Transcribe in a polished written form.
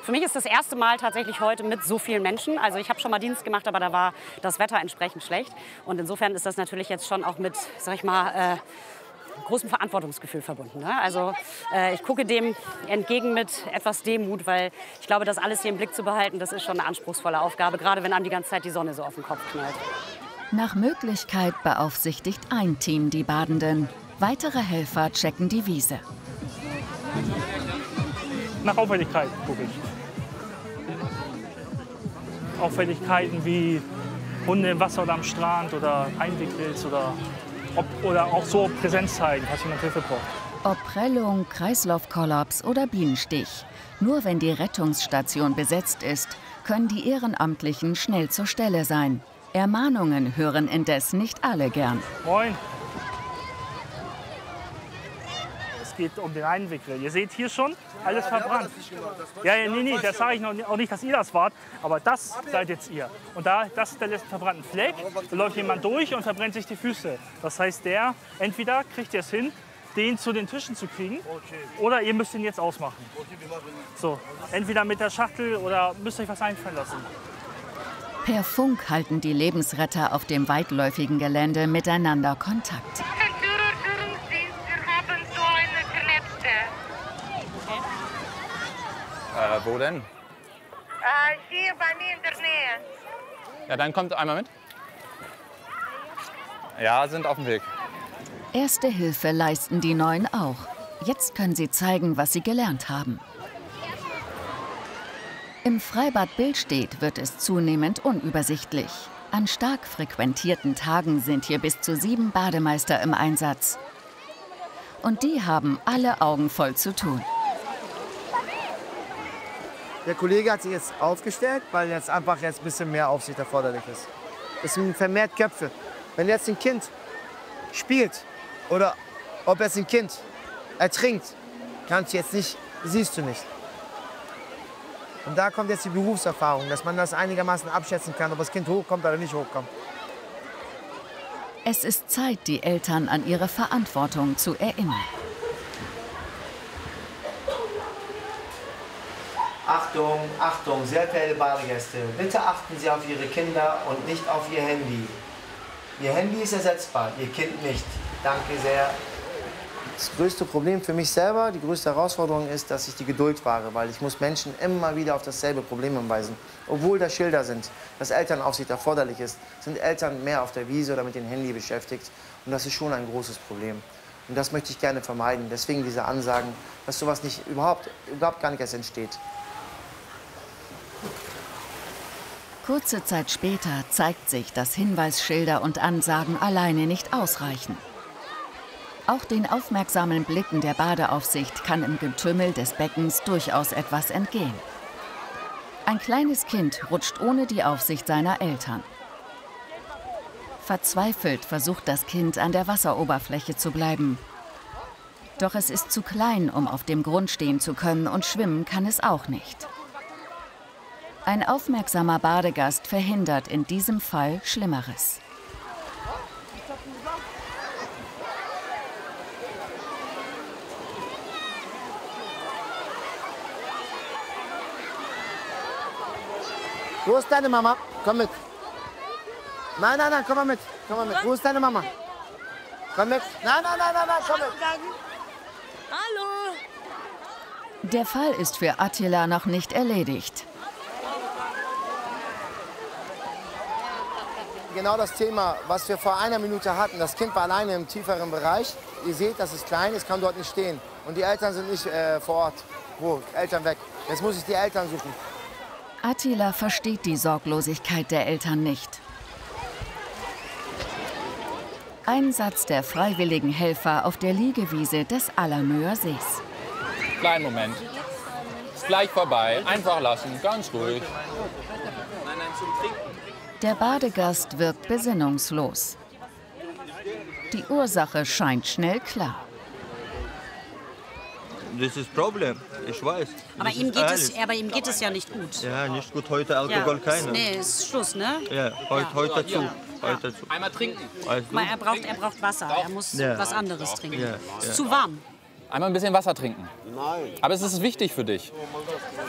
Für mich ist das erste Mal tatsächlich heute mit so vielen Menschen. Also ich habe schon mal Dienst gemacht, aber da war das Wetter entsprechend schlecht. Und insofern ist das natürlich jetzt schon auch mit, sag ich mal, großem Verantwortungsgefühl verbunden. Ne? Also ich gucke dem entgegen mit etwas Demut, weil ich glaube, das alles hier im Blick zu behalten, das ist schon eine anspruchsvolle Aufgabe, gerade wenn einem die ganze Zeit die Sonne so auf den Kopf knallt. Nach Möglichkeit beaufsichtigt ein Team die Badenden. Weitere Helfer checken die Wiese. Nach Auffälligkeiten gucke ich. Auffälligkeiten wie Hunde im Wasser oder am Strand oder Einwegpilz oder auch so Präsenz zeigen, falls jemand Hilfe braucht. Ob Prellung, Kreislaufkollaps oder Bienenstich. Nur wenn die Rettungsstation besetzt ist, können die Ehrenamtlichen schnell zur Stelle sein. Ermahnungen hören indes nicht alle gern. Moin. Es geht um den Einweggrill. Ihr seht hier schon, alles verbrannt. Ja, nee, das sage ich auch nicht, dass ihr das wart, aber das seid jetzt ihr. Und das ist der letzte verbrannte Fleck. Da läuft jemand durch und verbrennt sich die Füße. Das heißt, entweder kriegt ihr es hin, den zu den Tischen zu kriegen, oder ihr müsst ihn jetzt ausmachen. So, entweder mit der Schachtel oder müsst euch was einfallen lassen. Per Funk halten die Lebensretter auf dem weitläufigen Gelände miteinander Kontakt. Führungsdienst, wir haben so eine Verletzte. Wo denn? Hier bei mir in der Nähe. Ja, dann kommt einmal mit. Ja, sind auf dem Weg. Erste Hilfe leisten die Neuen auch. Jetzt können sie zeigen, was sie gelernt haben. Im Freibad Billstedt wird es zunehmend unübersichtlich. An stark frequentierten Tagen sind hier bis zu 7 Bademeister im Einsatz. Und die haben alle Augen voll zu tun. Der Kollege hat sich jetzt aufgestellt, weil jetzt einfach ein bisschen mehr Aufsicht erforderlich ist. Es sind vermehrt Köpfe. Wenn jetzt ein Kind spielt oder ob es ein Kind ertrinkt, kannst du jetzt nicht, siehst du nicht. Und da kommt jetzt die Berufserfahrung, dass man das einigermaßen abschätzen kann, ob das Kind hochkommt oder nicht hochkommt. Es ist Zeit, die Eltern an ihre Verantwortung zu erinnern. Achtung, Achtung, sehr verehrte Badegäste, bitte achten Sie auf Ihre Kinder und nicht auf Ihr Handy. Ihr Handy ist ersetzbar, Ihr Kind nicht. Danke sehr. Das größte Problem für mich selber, die größte Herausforderung ist, dass ich die Geduld wahre, weil ich muss Menschen immer wieder auf dasselbe Problem hinweisen. Obwohl da Schilder sind, dass Elternaufsicht erforderlich ist, sind Eltern mehr auf der Wiese oder mit dem Handy beschäftigt. Und das ist schon ein großes Problem. Und das möchte ich gerne vermeiden. Deswegen diese Ansagen, dass sowas nicht überhaupt gar nicht erst entsteht. Kurze Zeit später zeigt sich, dass Hinweisschilder und Ansagen alleine nicht ausreichen. Auch den aufmerksamen Blicken der Badeaufsicht kann im Getümmel des Beckens durchaus etwas entgehen. Ein kleines Kind rutscht ohne die Aufsicht seiner Eltern. Verzweifelt versucht das Kind, an der Wasseroberfläche zu bleiben. Doch es ist zu klein, um auf dem Grund stehen zu können, und schwimmen kann es auch nicht. Ein aufmerksamer Badegast verhindert in diesem Fall Schlimmeres. Wo ist deine Mama? Komm mit. Nein, komm mal mit. Komm mal mit. Wo ist deine Mama? Komm mit. Nein, komm mit. Hallo. Der Fall ist für Attila noch nicht erledigt. Genau das Thema, was wir vor einer Minute hatten. Das Kind war alleine im tieferen Bereich. Ihr seht, das ist klein, es kann dort nicht stehen. Und die Eltern sind nicht vor Ort. Wo? Eltern weg. Jetzt muss ich die Eltern suchen. Attila versteht die Sorglosigkeit der Eltern nicht. Einsatz der freiwilligen Helfer auf der Liegewiese des Allermöer Sees. Kleinen Moment. Ist gleich vorbei. Einfach lassen, ganz ruhig. Der Badegast wirkt besinnungslos. Die Ursache scheint schnell klar. Das ist Problem, ich weiß. Aber ihm geht es ja nicht gut. Ja, nicht gut. Heute Alkohol keiner. Nee, ist Schluss, ne? Ja, heute zu. Heute zu. Einmal trinken. Mal, er braucht Wasser. Er muss was anderes trinken. Ja, Ist zu warm. Einmal ein bisschen Wasser trinken. Aber es ist wichtig für dich.